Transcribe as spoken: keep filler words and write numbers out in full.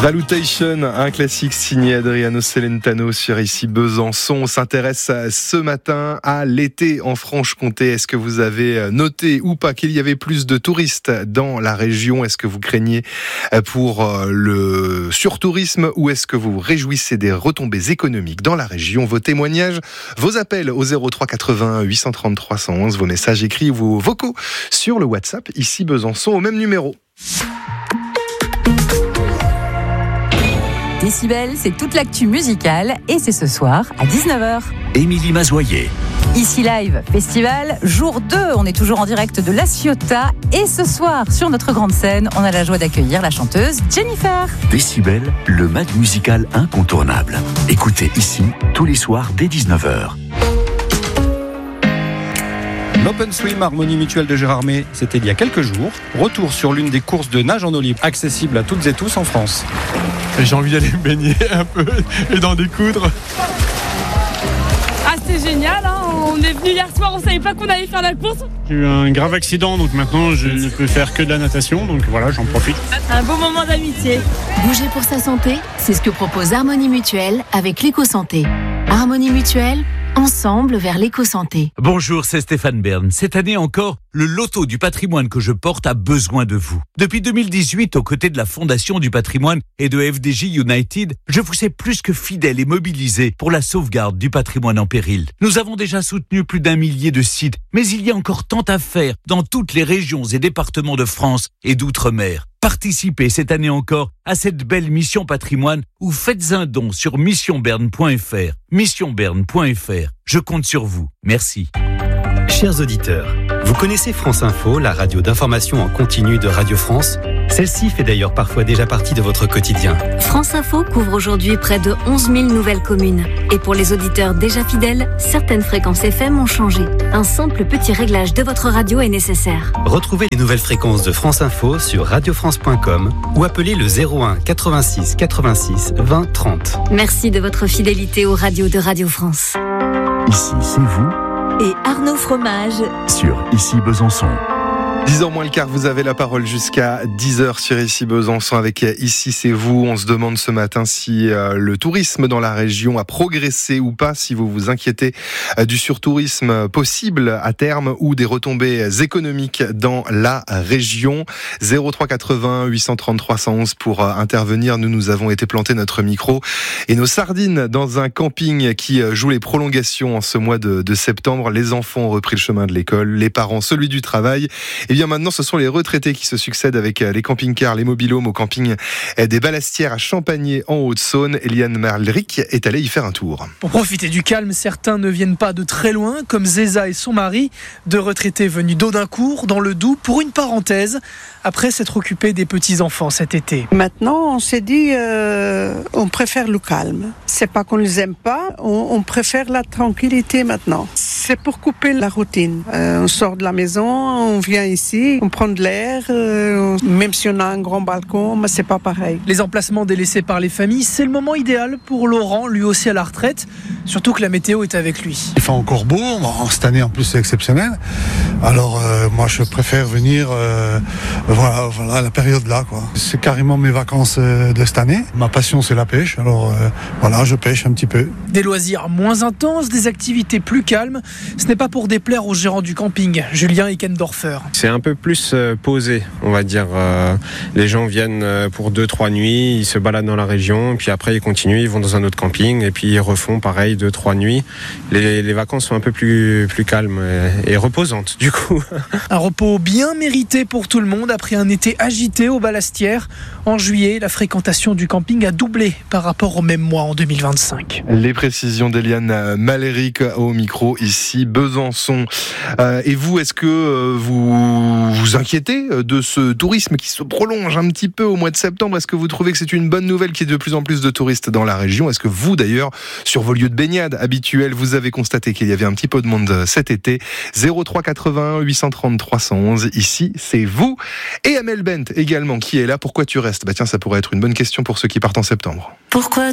Valutation, un classique signé Adriano Celentano sur Ici Besançon. On s'intéresse ce matin à l'été en Franche-Comté. Est-ce que vous avez noté ou pas qu'il y avait plus de touristes dans la région? Est-ce que vous craignez pour le surtourisme ou est-ce que vous vous réjouissez des retombées économiques dans la région? Vos témoignages, vos appels au zéro trois quatre-vingts huit cent trente trois cent onze, vos messages écrits, vos vocaux sur le WhatsApp Ici Besançon au même numéro. Décibel, c'est toute l'actu musicale et c'est ce soir à dix-neuf heures. Émilie Mazoyer. Ici Live Festival, jour deux, on est toujours en direct de La Ciotat et ce soir, sur notre grande scène, on a la joie d'accueillir la chanteuse Jennifer. Décibel, le mag musical incontournable. Écoutez ici, tous les soirs dès dix-neuf heures. L'Open Swim Harmonie Mutuelle de Gérardmer, c'était il y a quelques jours. Retour sur l'une des courses de nage en eau libre, accessible à toutes et tous en France. J'ai envie d'aller me baigner un peu et d'en découdre. Ah, c'est génial, hein. On est venu hier soir, on savait pas qu'on allait faire la course. J'ai eu un grave accident, donc maintenant je ne peux faire que de la natation, donc voilà, j'en profite. Un beau moment d'amitié. Bouger pour sa santé, c'est ce que propose Harmonie Mutuelle avec l'éco-santé. Harmonie Mutuelle, ensemble vers l'éco-santé. Bonjour, c'est Stéphane Bern. Cette année encore, le loto du patrimoine que je porte a besoin de vous. Depuis deux mille dix-huit, aux côtés de la Fondation du patrimoine et de F D J United, je vous sais plus que fidèle et mobilisé pour la sauvegarde du patrimoine en péril. Nous avons déjà soutenu plus d'un millier de sites, mais il y a encore tant à faire dans toutes les régions et départements de France et d'outre-mer. Participez cette année encore à cette belle mission patrimoine ou faites un don sur mission berne point f r. mission berne point f r. Je compte sur vous. Merci. Chers auditeurs, vous connaissez France Info, la radio d'information en continu de Radio France? Celle-ci fait d'ailleurs parfois déjà partie de votre quotidien. France Info couvre aujourd'hui près de onze mille nouvelles communes. Et pour les auditeurs déjà fidèles, certaines fréquences F M ont changé. Un simple petit réglage de votre radio est nécessaire. Retrouvez les nouvelles fréquences de France Info sur radio france point com ou appelez le zéro un quatre-vingt-six quatre-vingt-six vingt trente. Merci de votre fidélité aux radios de Radio France. Ici, c'est vous. Et Arnaud Fromage Sur Ici Besançon. dix heures moins le quart, vous avez la parole jusqu'à dix heures sur Ici Besançon avec Ici c'est vous. On se demande ce matin si euh, le tourisme dans la région a progressé ou pas, si vous vous inquiétez euh, du surtourisme possible à terme ou des retombées économiques dans la région. zéro trois quatre-vingts huit cent trente-trois cent onze pour euh, intervenir. Nous, nous avons été planter notre micro et nos sardines dans un camping qui euh, joue les prolongations en ce mois de, de septembre. Les enfants ont repris le chemin de l'école, les parents celui du travail. Et Eh bien maintenant, ce sont les retraités qui se succèdent avec les camping-cars, les mobil-homes au camping des Balastières à Champagné en Haute-Saône. Eliane Merlric est allée y faire un tour. Pour profiter du calme, certains ne viennent pas de très loin, comme Zéza et son mari, deux retraités venus d'Audincourt, dans le Doubs, pour une parenthèse, après s'être occupés des petits-enfants cet été. Maintenant, on s'est dit, euh, on préfère le calme. C'est pas qu'on les aime pas, on, on préfère la tranquillité maintenant. C'est pour couper la routine. Euh, on sort de la maison, on vient ici, on prend de l'air, euh, même si on a un grand balcon, mais c'est pas pareil. Les emplacements délaissés par les familles, c'est le moment idéal pour Laurent, lui aussi à la retraite, surtout que la météo est avec lui. Il fait encore beau, cette année en plus c'est exceptionnel. Alors euh, moi je préfère venir euh, voilà, voilà, à la période là, quoi. C'est carrément mes vacances euh, de cette année. Ma passion c'est la pêche, alors euh, voilà, je pêche un petit peu. Des loisirs moins intenses, des activités plus calmes. Ce n'est pas pour déplaire au gérant du camping, Julien Eckendorfer. C'est un peu plus euh, posé, on va dire. Euh, les gens viennent euh, pour deux, trois nuits, ils se baladent dans la région, puis après ils continuent, ils vont dans un autre camping, et puis ils refont pareil deux, trois nuits. Les, les vacances sont un peu plus, plus calmes et, et reposantes, du coup. Un repos bien mérité pour tout le monde après un été agité aux Balastières. En juillet, la fréquentation du camping a doublé par rapport au même mois en deux mille vingt-cinq. Les précisions d'Eliane Merlric au micro ici Besançon. Euh, et vous, est-ce que euh, vous vous inquiétez de ce tourisme qui se prolonge un petit peu au mois de septembre? Est-ce que vous trouvez que c'est une bonne nouvelle qu'il y ait de plus en plus de touristes dans la région? Est-ce que vous, d'ailleurs, sur vos lieux de baignade habituels, vous avez constaté qu'il y avait un petit peu de monde cet été? zéro trois quatre-vingts huit cent trente-trois cent onze, ici, c'est vous. Et Amel Bent également, qui est là. Pourquoi tu restes? Bah tiens, ça pourrait être une bonne question pour ceux qui partent en septembre. Pourquoi